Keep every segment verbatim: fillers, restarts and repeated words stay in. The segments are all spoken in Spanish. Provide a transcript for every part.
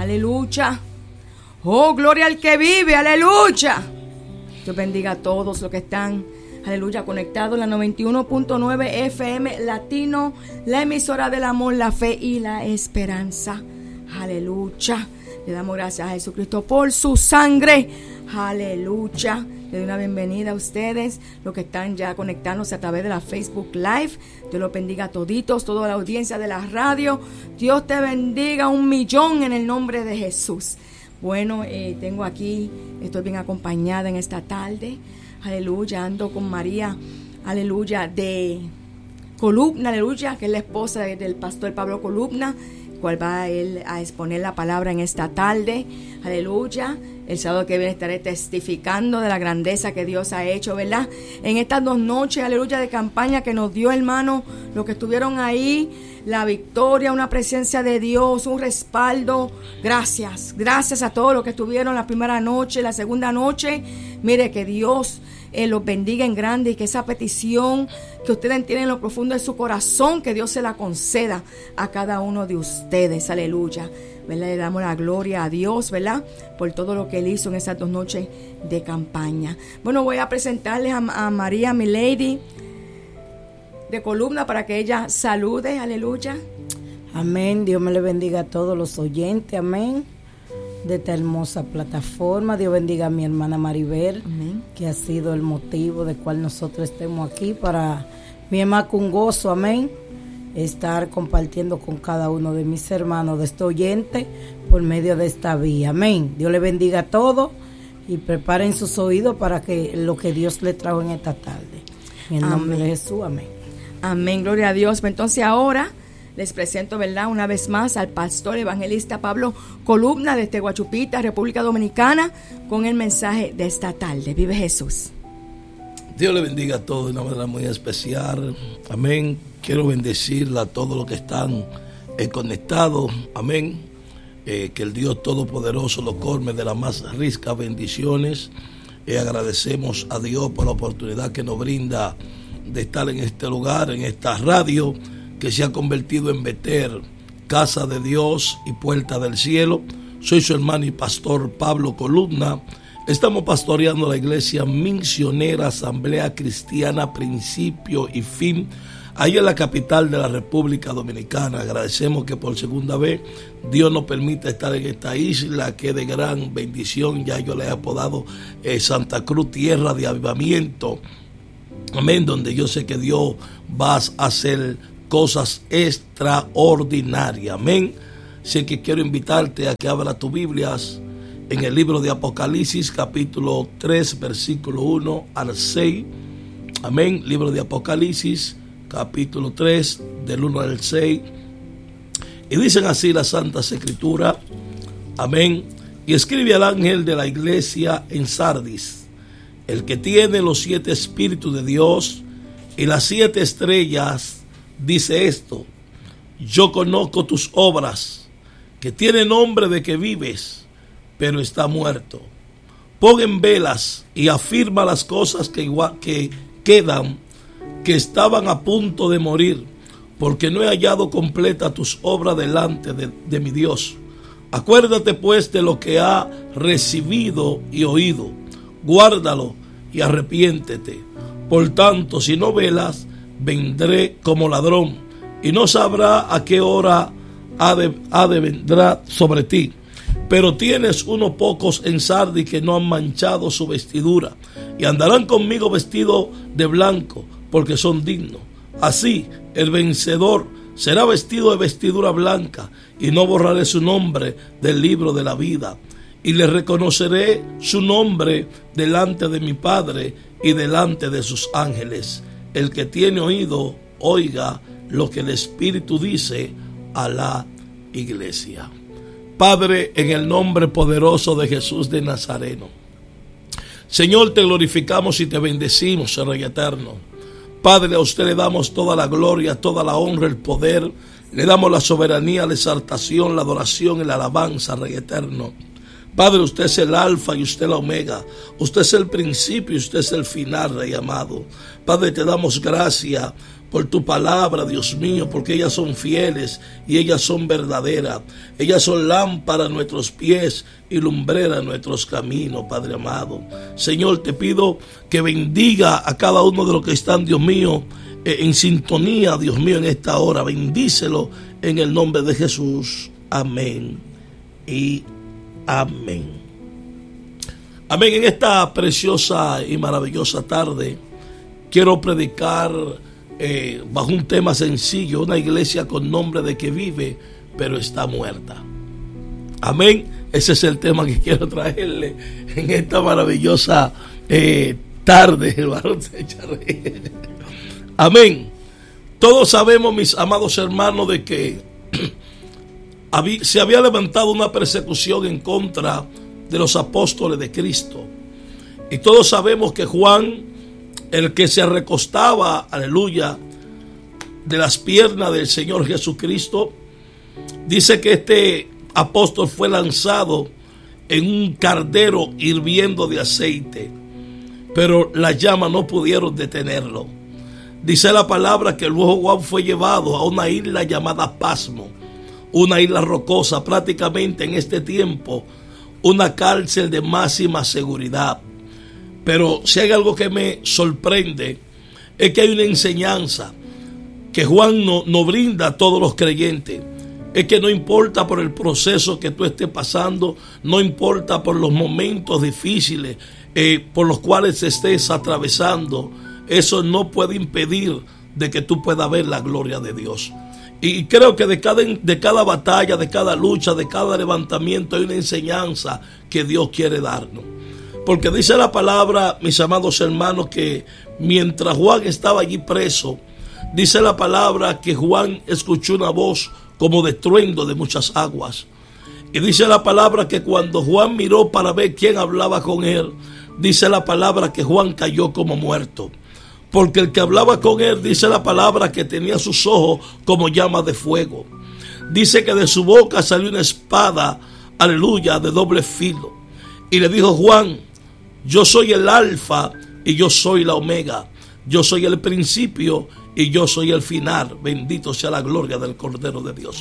aleluya. Oh, gloria al que vive, aleluya. Dios bendiga a todos los que están, aleluya, conectados en la noventa y uno punto nueve F M Latino, la emisora del amor, la fe y la esperanza. Aleluya. Le damos gracias a Jesucristo por su sangre. Aleluya. Le doy una bienvenida a ustedes, los que están ya conectándose a través de la Facebook Live. Dios los bendiga a toditos, toda la audiencia de la radio. Dios te bendiga un millón en el nombre de Jesús. Bueno, eh, tengo aquí, estoy bien acompañada en esta tarde. Aleluya, ando con María, aleluya, de Columna, aleluya, que es la esposa del pastor Pablo Columna, cual va a él a exponer la palabra en esta tarde. Aleluya. El sábado que viene estaré testificando de la grandeza que Dios ha hecho, ¿verdad? En estas dos noches, aleluya, de campaña que nos dio, hermano, los que estuvieron ahí, la victoria, una presencia de Dios, un respaldo. Gracias, gracias a todos los que estuvieron la primera noche, la segunda noche. Mire, que Dios eh, los bendiga en grande y que esa petición que ustedes tienen en lo profundo de su corazón, que Dios se la conceda a cada uno de ustedes, aleluya. ¿Verdad? Le damos la gloria a Dios, ¿verdad? Por todo lo que Él hizo en esas dos noches de campaña. Bueno, voy a presentarles a, a María, mi lady, de Columna, para que ella salude, aleluya. Amén, Dios me le bendiga a todos los oyentes, amén, de esta hermosa plataforma. Dios bendiga a mi hermana Maribel, amén, que ha sido el motivo de cual nosotros estemos aquí. Para mí es más que un gozo, amén, estar compartiendo con cada uno de mis hermanos de este oyente por medio de esta vía, amén. Dios le bendiga a todos y preparen sus oídos para que lo que Dios le trajo en esta tarde, en el amén. Nombre de Jesús, amén. Amén, gloria a Dios. Entonces ahora les presento, ¿verdad?, una vez más al pastor evangelista Pablo Columna desde Guachupita, República Dominicana, con el mensaje de esta tarde. Vive Jesús. Dios le bendiga a todos de una manera muy especial. Amén. Quiero bendecirla a todos los que están eh, conectados. Amén. Eh, que el Dios Todopoderoso lo colme de las más ricas bendiciones. Eh, agradecemos a Dios por la oportunidad que nos brinda de estar en este lugar, en esta radio, que se ha convertido en Betel, casa de Dios y puerta del cielo. Soy su hermano y pastor Pablo Columna. Estamos pastoreando la iglesia misionera Asamblea Cristiana Principio y Fin, ahí en la capital de la República Dominicana. Agradecemos que por segunda vez Dios nos permite estar en esta isla, que de gran bendición. Ya yo le he apodado eh, Santa Cruz, tierra de avivamiento. Amén, donde yo sé que Dios va a hacer cosas extraordinarias. Amén. Sé que quiero invitarte a que abra tus Biblias en el libro de Apocalipsis, capítulo tres, versículo uno al seis. Amén. Libro de Apocalipsis, capítulo tres, del uno al seis. Y dicen así las Santas Escrituras. Amén. Y escribe al ángel de la iglesia en Sardis, el que tiene los siete espíritus de Dios y las siete estrellas, dice esto: yo conozco tus obras, que tiene nombre de que vives, pero está muerto. Pon en velas y afirma las cosas que, igual, que quedan, que estaban a punto de morir, porque no he hallado completa tus obras delante de, de mi Dios. Acuérdate pues de lo que ha recibido y oído, guárdalo y arrepiéntete. Por tanto, si no velas, vendré como ladrón, y no sabrá a qué hora ha de, ha de vendrá sobre ti. Pero tienes unos pocos en Sardis que no han manchado su vestidura, y andarán conmigo vestidos de blanco, porque son dignos. Así, el vencedor será vestido de vestidura blanca, y no borraré su nombre del libro de la vida. Y le reconoceré su nombre delante de mi Padre y delante de sus ángeles. El que tiene oído, oiga lo que el Espíritu dice a la iglesia. Padre, en el nombre poderoso de Jesús de Nazareno, Señor, te glorificamos y te bendecimos, Rey eterno. Padre, a usted le damos toda la gloria, toda la honra, el poder. Le damos la soberanía, la exaltación, la adoración y la alabanza, Rey eterno. Padre, usted es el alfa y usted la omega. Usted es el principio y usted es el final, Rey amado. Padre, te damos gracias por tu palabra, Dios mío, porque ellas son fieles y ellas son verdaderas. Ellas son lámpara a nuestros pies y lumbrera a nuestros caminos, Padre amado. Señor, te pido que bendiga a cada uno de los que están, Dios mío, en sintonía, Dios mío, en esta hora. Bendícelo en el nombre de Jesús. Amén y amén. Amén. En esta preciosa y maravillosa tarde quiero predicar eh, bajo un tema sencillo: una iglesia con nombre de que vive pero está muerta. Amén. Ese es el tema que quiero traerle en esta maravillosa eh, tarde. El varón se echa a reír. Amén. Todos sabemos, mis amados hermanos, de que se había levantado una persecución en contra de los apóstoles de Cristo. Y todos sabemos que Juan, el que se recostaba, aleluya, de las piernas del Señor Jesucristo, dice que este apóstol fue lanzado en un caldero hirviendo de aceite, pero las llamas no pudieron detenerlo. Dice la palabra que luego Juan fue llevado a una isla llamada Pasmo, una isla rocosa, prácticamente en este tiempo una cárcel de máxima seguridad. Pero si hay algo que me sorprende, es que hay una enseñanza que Juan no, no brinda a todos los creyentes. Es que no importa por el proceso que tú estés pasando, no importa por los momentos difíciles eh, por los cuales estés atravesando, eso no puede impedir de que tú puedas ver la gloria de Dios. Y creo que de cada, de cada batalla, de cada lucha, de cada levantamiento hay una enseñanza que Dios quiere darnos. Porque dice la palabra, mis amados hermanos, que mientras Juan estaba allí preso, dice la palabra que Juan escuchó una voz como de estruendo de muchas aguas. Y dice la palabra que cuando Juan miró para ver quién hablaba con él, dice la palabra que Juan cayó como muerto. Porque el que hablaba con él, dice la palabra que tenía sus ojos como llamas de fuego. Dice que de su boca salió una espada, aleluya, de doble filo. Y le dijo: Juan, yo soy el alfa y yo soy la omega. Yo soy el principio y yo soy el final. Bendito sea la gloria del Cordero de Dios.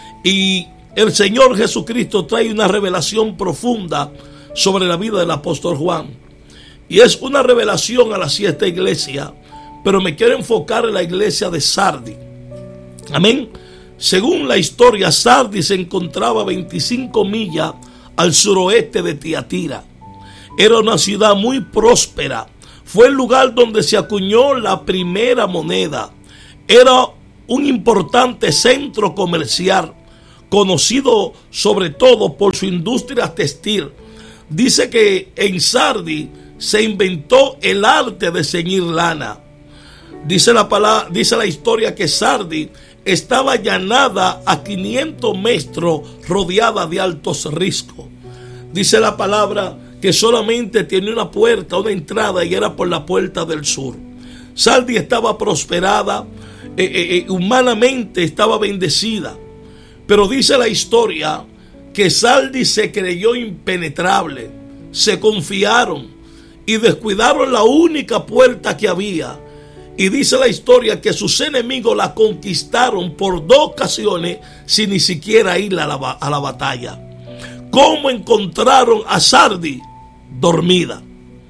Y el Señor Jesucristo trae una revelación profunda sobre la vida del apóstol Juan. Y es una revelación a la siete iglesia, pero me quiero enfocar en la iglesia de Sardis. Amén. Según la historia, Sardis se encontraba a veinticinco millas al suroeste de Tiatira. Era una ciudad muy próspera. Fue el lugar donde se acuñó la primera moneda. Era un importante centro comercial, conocido sobre todo por su industria textil. Dice que en Sardis se inventó el arte de ceñir lana. Dice la palabra, dice la historia que Sardis estaba allanada a quinientos metros, rodeada de altos riscos. Dice la palabra que solamente tenía una puerta, una entrada, y era por la puerta del sur. Sardis estaba prosperada, eh, eh, humanamente estaba bendecida. Pero dice la historia que Sardis se creyó impenetrable, se confiaron y descuidaron la única puerta que había. Y dice la historia que sus enemigos la conquistaron por dos ocasiones sin ni siquiera ir a la, a la batalla. ¿Cómo encontraron a Sardis? Dormida.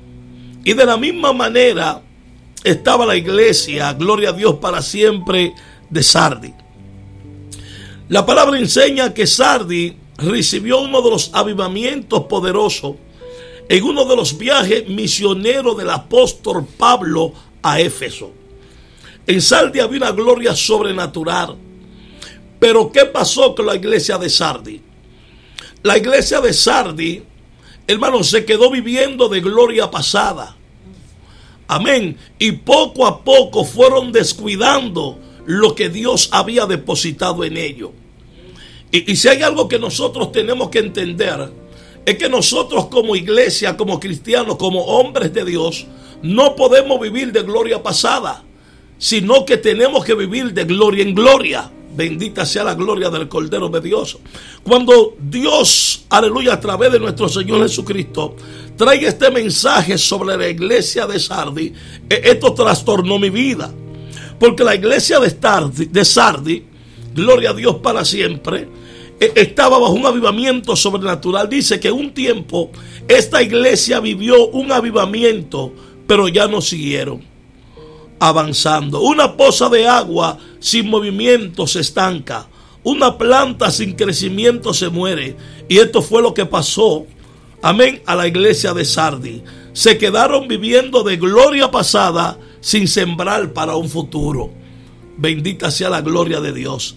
Y de la misma manera estaba la iglesia, gloria a Dios para siempre, de Sardis. La palabra enseña que Sardis recibió uno de los avivamientos poderosos en uno de los viajes misioneros del apóstol Pablo a Éfeso. En Sardis había una gloria sobrenatural. Pero ¿qué pasó con la iglesia de Sardis? La iglesia de Sardis, hermano, se quedó viviendo de gloria pasada. Amén. Y poco a poco fueron descuidando lo que Dios había depositado en ellos. Y, y si hay algo que nosotros tenemos que entender, es que nosotros como iglesia, como cristianos, como hombres de Dios, no podemos vivir de gloria pasada, sino que tenemos que vivir de gloria en gloria. Bendita sea la gloria del Cordero de Dios. Cuando Dios, aleluya, a través de nuestro Señor Jesucristo, trae este mensaje sobre la iglesia de Sardis, esto trastornó mi vida. Porque la iglesia de Sardi, de Sardi, gloria a Dios para siempre, estaba bajo un avivamiento sobrenatural. Dice que un tiempo esta iglesia vivió un avivamiento, pero ya no siguieron avanzando. Una poza de agua sin movimiento se estanca. Una planta sin crecimiento se muere. Y esto fue lo que pasó, amén, a la iglesia de Sardi. Se quedaron viviendo de gloria pasada sin sembrar para un futuro. Bendita sea la gloria de Dios.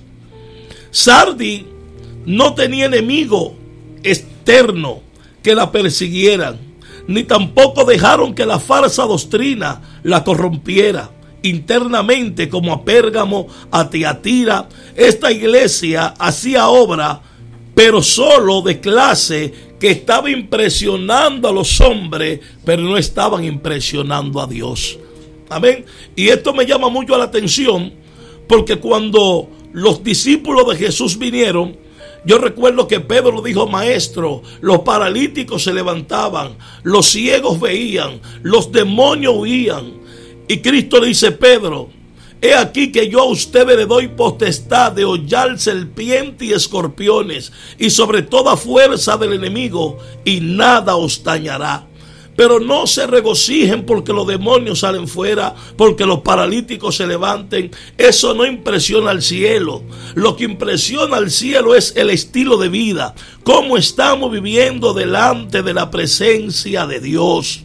Sardi no tenía enemigo externo que la persiguieran, ni tampoco dejaron que la falsa doctrina la corrompiera internamente, como a Pérgamo, a Tiatira. Esta iglesia hacía obra, pero solo de clase, que estaba impresionando a los hombres, pero no estaban impresionando a Dios. Amén. Y esto me llama mucho la atención, porque cuando los discípulos de Jesús vinieron, yo recuerdo que Pedro dijo: maestro, los paralíticos se levantaban, los ciegos veían, los demonios huían. Y Cristo le dice: Pedro, he aquí que yo a ustedes le doy potestad de hollar serpientes y escorpiones, y sobre toda fuerza del enemigo, y nada os dañará. Pero no se regocijen porque los demonios salen fuera, porque los paralíticos se levanten. Eso no impresiona al cielo. Lo que impresiona al cielo es el estilo de vida, cómo estamos viviendo delante de la presencia de Dios.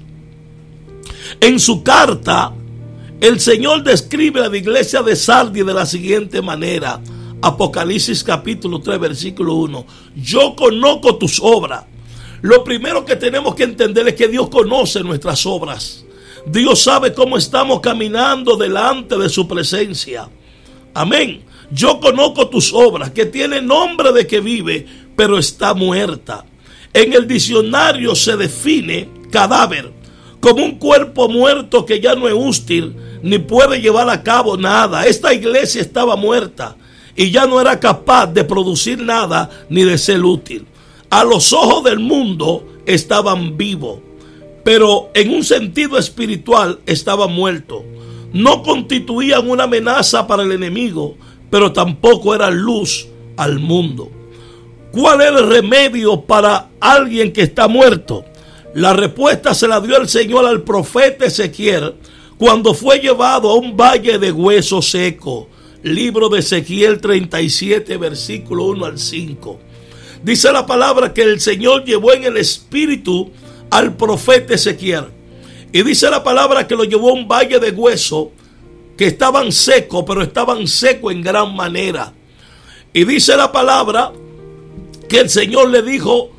En su carta, el Señor describe a la iglesia de Sardi de la siguiente manera. Apocalipsis capítulo tres, versículo uno. Yo conozco tus obras. Lo primero que tenemos que entender es que Dios conoce nuestras obras. Dios sabe cómo estamos caminando delante de su presencia. Amén. Yo conozco tus obras, que tiene nombre de que vive, pero está muerta. En el diccionario se define cadáver como un cuerpo muerto que ya no es útil ni puede llevar a cabo nada. Esta iglesia estaba muerta y ya no era capaz de producir nada ni de ser útil. A los ojos del mundo estaban vivos, pero en un sentido espiritual estaban muertos. No constituían una amenaza para el enemigo, pero tampoco eran luz al mundo. ¿Cuál es el remedio para alguien que está muerto? La respuesta se la dio el Señor al profeta Ezequiel cuando fue llevado a un valle de huesos secos. Libro de Ezequiel treinta y siete, versículo uno al cinco. Dice la palabra que el Señor llevó en el espíritu al profeta Ezequiel. Y dice la palabra que lo llevó a un valle de huesos que estaban secos, pero estaban secos en gran manera. Y dice la palabra que el Señor le dijo: